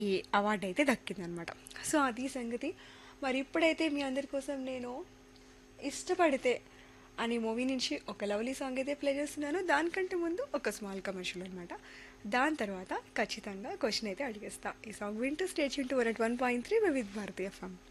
ఈ అవార్డు అయితే దక్కిందనమాట. సో అది సంగతి. మరి ఇప్పుడైతే మీ అందరి కోసం నేను ఇష్టపడితే అనే మూవీ నుంచి ఒక లవ్లీ సాంగ్ అయితే ప్లే చేస్తున్నాను. దానికంటే ముందు ఒక స్మాల్ కమర్షియల్ అనమాట. దాని తర్వాత ఖచ్చితంగా క్వశ్చన్ అయితే అడిగేస్తా. ఈ సాంగ్ వింటూ state Yoon to 101.3 with Bharatiya FM.